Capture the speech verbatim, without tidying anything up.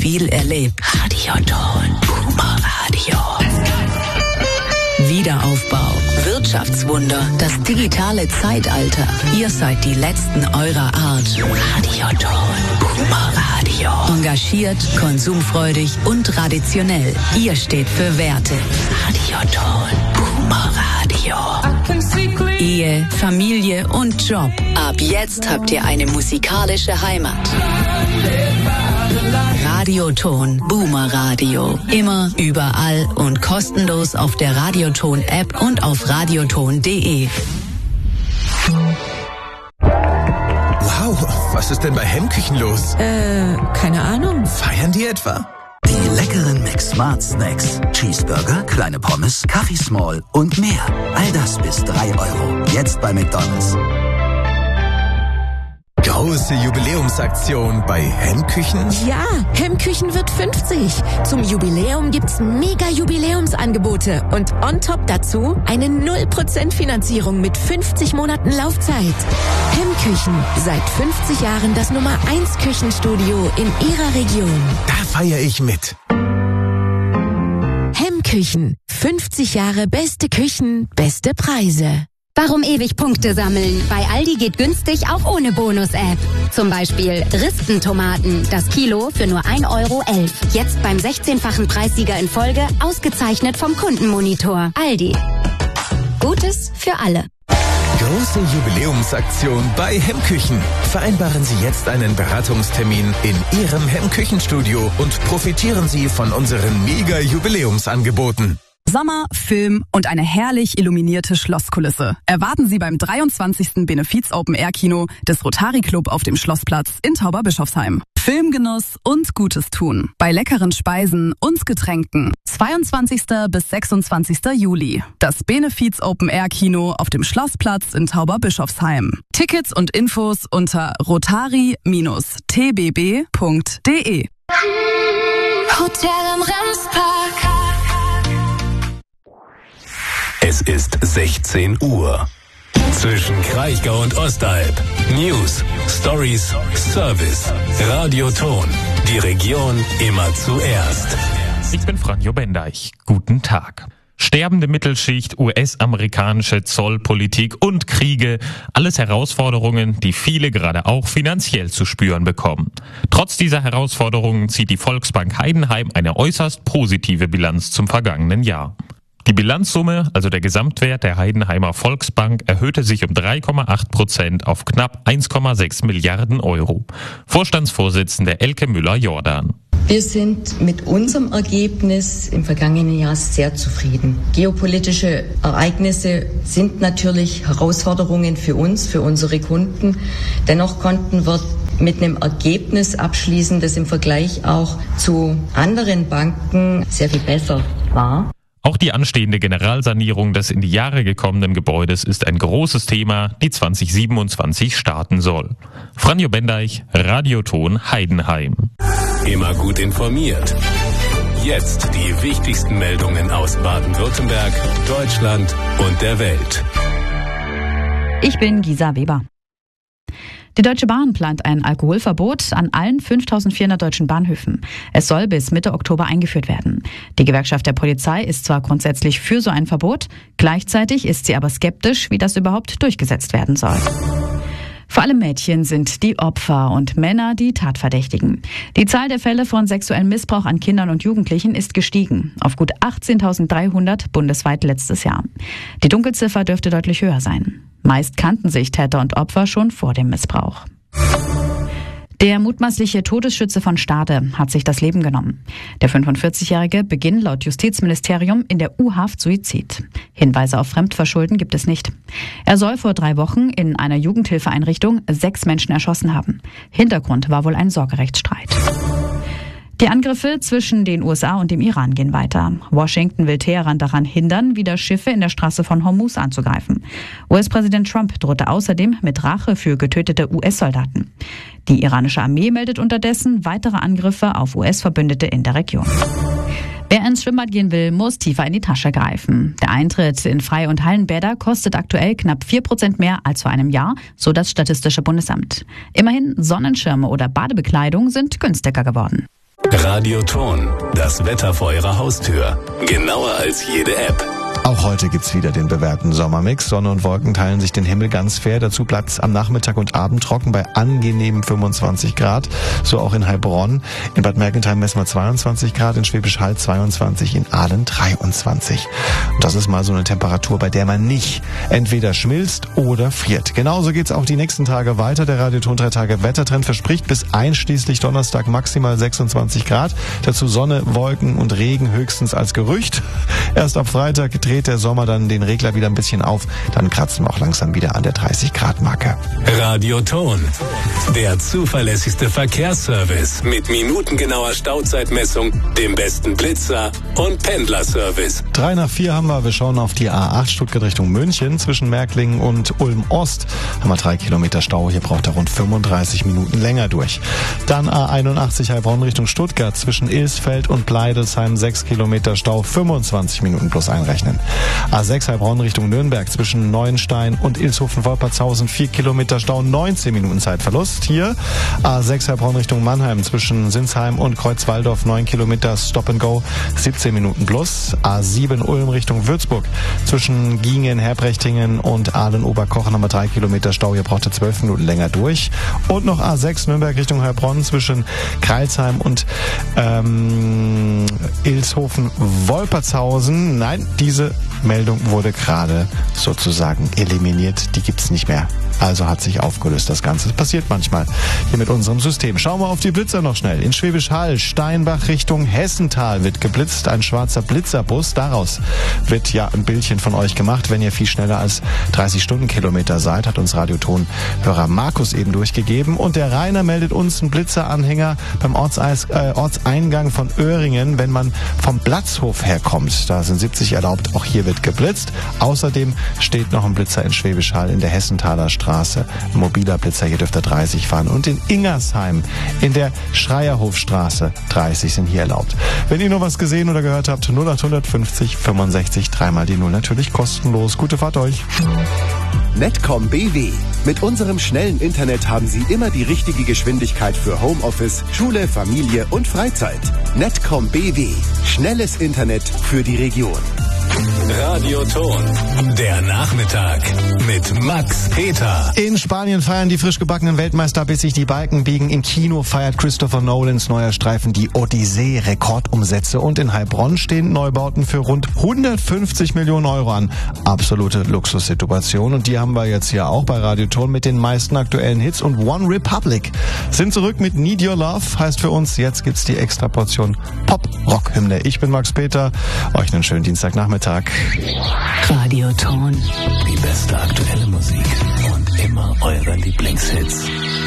viel erlebt. Radioton, Boomer Radio. Wiederaufbau, Wirtschaftswunder, das digitale Zeitalter. Ihr seid die Letzten eurer Art. Radioton, Boomer Radio. Engagiert, konsumfreudig und traditionell. Ihr steht für Werte. Radioton, Boomer Radio. Ehe, Familie und Job. Ab jetzt habt ihr eine musikalische Heimat. Radioton, Boomer Radio. Immer, überall und kostenlos auf der Radioton-App und auf radioton punkt de. Wow, was ist denn bei Hemmküchen los? Äh, keine Ahnung. Feiern die etwa? Die leckeren McSmart Snacks. Cheeseburger, kleine Pommes, Kaffee Small und mehr. All das bis drei Euro. Jetzt bei McDonald's. Große Jubiläumsaktion bei Hemmküchen? Ja, Hemmküchen wird fünfzig. Zum Jubiläum gibt's mega Jubiläumsangebote und on top dazu eine null Prozent Finanzierung mit fünfzig Monaten Laufzeit. Hemmküchen, seit fünfzig Jahren das Nummer eins Küchenstudio in Ihrer Region. Da feiere ich mit. Hemmküchen, fünfzig Jahre beste Küchen, beste Preise. Warum ewig Punkte sammeln? Bei Aldi geht günstig auch ohne Bonus-App. Zum Beispiel Rispentomaten, das Kilo für nur ein Euro elf. Jetzt beim sechzehnfachen Preissieger in Folge, ausgezeichnet vom Kundenmonitor. Aldi. Gutes für alle. Große Jubiläumsaktion bei Hemmküchen. Vereinbaren Sie jetzt einen Beratungstermin in Ihrem Hemmküchenstudio und profitieren Sie von unseren Mega-Jubiläumsangeboten. Sommer, Film und eine herrlich illuminierte Schlosskulisse erwarten Sie beim dreiundzwanzigsten Benefiz-Open-Air-Kino des Rotary Club auf dem Schlossplatz in Tauberbischofsheim. Filmgenuss und Gutes tun bei leckeren Speisen und Getränken. zweiundzwanzigsten bis sechsundzwanzigsten Juli. Das Benefiz-Open-Air-Kino auf dem Schlossplatz in Tauberbischofsheim. Tickets und Infos unter rotary Bindestrich t b b punkt de. Hotel im Remspark. Es ist sechzehn Uhr. Zwischen Kraichgau und Ostalb. News, Stories, Service. Radioton. Die Region immer zuerst. Ich bin Franjo Bendeich. Guten Tag. Sterbende Mittelschicht, U S-amerikanische Zollpolitik und Kriege, alles Herausforderungen, die viele gerade auch finanziell zu spüren bekommen. Trotz dieser Herausforderungen zieht die Volksbank Heidenheim eine äußerst positive Bilanz zum vergangenen Jahr. Die Bilanzsumme, also der Gesamtwert der Heidenheimer Volksbank, erhöhte sich um drei Komma acht Prozent auf knapp eins Komma sechs Milliarden Euro. Vorstandsvorsitzende Elke Müller-Jordan. Wir sind mit unserem Ergebnis im vergangenen Jahr sehr zufrieden. Geopolitische Ereignisse sind natürlich Herausforderungen für uns, für unsere Kunden. Dennoch konnten wir mit einem Ergebnis abschließen, das im Vergleich auch zu anderen Banken sehr viel besser war. Auch die anstehende Generalsanierung des in die Jahre gekommenen Gebäudes ist ein großes Thema, die zwanzig siebenundzwanzig starten soll. Franjo Bendeich, Radioton Heidenheim. Immer gut informiert. Jetzt die wichtigsten Meldungen aus Baden-Württemberg, Deutschland und der Welt. Ich bin Gisa Weber. Die Deutsche Bahn plant ein Alkoholverbot an allen fünftausendvierhundert deutschen Bahnhöfen. Es soll bis Mitte Oktober eingeführt werden. Die Gewerkschaft der Polizei ist zwar grundsätzlich für so ein Verbot, gleichzeitig ist sie aber skeptisch, wie das überhaupt durchgesetzt werden soll. Vor allem Mädchen sind die Opfer und Männer die Tatverdächtigen. Die Zahl der Fälle von sexuellem Missbrauch an Kindern und Jugendlichen ist gestiegen auf gut achtzehntausenddreihundert bundesweit letztes Jahr. Die Dunkelziffer dürfte deutlich höher sein. Meist kannten sich Täter und Opfer schon vor dem Missbrauch. Der mutmaßliche Todesschütze von Stade hat sich das Leben genommen. Der fünfundvierzigjährige beginnt laut Justizministerium in der U-Haft Suizid. Hinweise auf Fremdverschulden gibt es nicht. Er soll vor drei Wochen in einer Jugendhilfeeinrichtung sechs Menschen erschossen haben. Hintergrund war wohl ein Sorgerechtsstreit. Die Angriffe zwischen den U S A und dem Iran gehen weiter. Washington will Teheran daran hindern, wieder Schiffe in der Straße von Hormuz anzugreifen. U S-Präsident Trump drohte außerdem mit Rache für getötete U S-Soldaten. Die iranische Armee meldet unterdessen weitere Angriffe auf U S-Verbündete in der Region. Wer ins Schwimmbad gehen will, muss tiefer in die Tasche greifen. Der Eintritt in Freie- und Hallenbäder kostet aktuell knapp vier Prozent mehr als vor einem Jahr, so das Statistische Bundesamt. Immerhin Sonnenschirme oder Badebekleidung sind günstiger geworden. Radioton, das Wetter vor Ihrer Haustür. Genauer als jede App. Auch heute gibt's wieder den bewährten Sommermix. Sonne und Wolken teilen sich den Himmel ganz fair. Dazu bleibt's am Nachmittag und Abend trocken bei angenehmen fünfundzwanzig Grad. So auch in Heilbronn. In Bad Mergentheim messen wir zweiundzwanzig Grad, in Schwäbisch Hall zweiundzwanzig, in Aalen dreiundzwanzig. Und das ist mal so eine Temperatur, bei der man nicht entweder schmilzt oder friert. Genauso geht's auch die nächsten Tage weiter. Der Radioton drei Tage Wettertrend verspricht bis einschließlich Donnerstag maximal sechsundzwanzig Grad. Dazu Sonne, Wolken und Regen höchstens als Gerücht. Erst ab Freitag dreht der Sommer dann den Regler wieder ein bisschen auf. Dann kratzen wir auch langsam wieder an der dreißig Grad Marke. Radioton, der zuverlässigste Verkehrsservice mit minutengenauer Stauzeitmessung, dem besten Blitzer und Pendlerservice. Drei nach vier haben wir. Wir schauen auf die A acht Stuttgart Richtung München. Zwischen Märklingen und Ulm Ost haben wir drei Kilometer Stau. Hier braucht er rund fünfunddreißig Minuten länger durch. Dann A einundachtzig Heilbronn Richtung Stuttgart. Zwischen Ilsfeld und Bleidelsheim sechs Kilometer Stau. fünfundzwanzig Minuten plus einrechnen. A sechs Heilbronn Richtung Nürnberg. Zwischen Neuenstein und Ilshofen-Wolpertshausen vier Kilometer Stau. neunzehn Minuten Zeitverlust. Hier A sechs Heilbronn Richtung Mannheim. Zwischen Sinsheim und Kreuzwaldorf neun Kilometer Stop and Go. siebzehn Minuten plus. A sieben Ulm Richtung Würzburg. Zwischen Giengen, Herbrechtingen und Aalen-Oberkochen haben wir drei Kilometer Stau. Hier braucht er zwölf Minuten länger durch. Und noch A sechs Nürnberg Richtung Heilbronn. Zwischen Kreilsheim und ähm, Ilshofen-Wolpertshausen. Nein, diese Meldung wurde gerade sozusagen eliminiert. Die gibt's nicht mehr. Also hat sich aufgelöst das Ganze. Das passiert manchmal hier mit unserem System. Schauen wir auf die Blitzer noch schnell. In Schwäbisch Hall, Steinbach Richtung Hessental wird geblitzt. Ein schwarzer Blitzerbus. Daraus wird ja ein Bildchen von euch gemacht. Wenn ihr viel schneller als dreißig Stundenkilometer seid, hat uns Radioton-Hörer Markus eben durchgegeben. Und der Rainer meldet uns einen Blitzeranhänger beim Ortseis, äh, Ortseingang von Öhringen, wenn man vom Platzhof herkommt. Da sind siebzig erlaubt. Auch hier wird geblitzt. Außerdem steht noch ein Blitzer in Schwäbisch Hall in der Hessenthaler Straße. Ein mobiler Blitzer, hier dürft ihr dreißig fahren. Und in Ingersheim in der Schreierhofstraße dreißig sind hier erlaubt. Wenn ihr noch was gesehen oder gehört habt, null acht fünfzig fünfundsechzig, dreimal die Null, natürlich kostenlos. Gute Fahrt euch. Netcom B W. Mit unserem schnellen Internet haben Sie immer die richtige Geschwindigkeit für Homeoffice, Schule, Familie und Freizeit. Netcom B W. Schnelles Internet für die Region. Radioton, der Nachmittag mit Max Peter. In Spanien feiern die frisch gebackenen Weltmeister, bis sich die Balken biegen. Im Kino feiert Christopher Nolans neuer Streifen die Odyssee Rekordumsätze. Und in Heilbronn stehen Neubauten für rund hundertfünfzig Millionen Euro an. Absolute Luxussituation. Und die haben wir jetzt hier auch bei Radioton mit den meisten aktuellen Hits. Und One Republic sind zurück mit Need Your Love. Heißt für uns, jetzt gibt's die extra Portion Pop-Rock-Hymne. Ich bin Max Peter. Euch einen schönen Dienstagnachmittag. Radioton. Die beste aktuelle Musik und immer eure Lieblingshits.